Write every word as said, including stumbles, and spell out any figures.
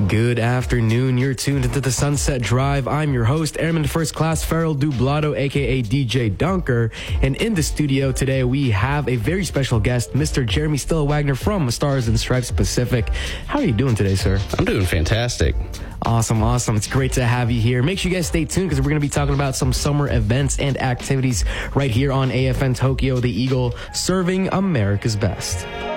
Good afternoon. You're tuned into the Sunset Drive. I'm your host, Airman First Class Farrell Dublado, aka D J Dunker. And in the studio today, we have a very special guest, Mister Jeremy Stillwagner from Stars and Stripes Pacific. How are you doing today, sir? I'm doing fantastic. Awesome, awesome. It's great to have you here. Make sure you guys stay tuned because we're going to be talking about some summer events and activities right here on A F N Tokyo, the Eagle, serving America's best.